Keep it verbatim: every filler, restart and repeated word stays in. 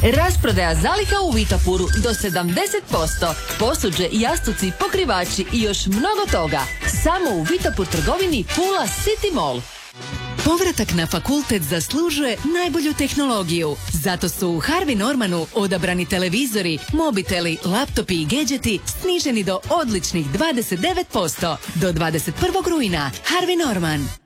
Rasprodaja zaliha u Vitapuru do sedamdeset posto. Posuđe, jastuci, pokrivači i još mnogo toga. Samo u Vitapur trgovini Pula City Mall. Povratak na fakultet zaslužuje najbolju tehnologiju. Zato su u Harvey Normanu odabrani televizori, mobiteli, laptopi i gadgeti sniženi do odličnih dvadeset devet posto. Do dvadeset prvog rujna. Harvey Norman.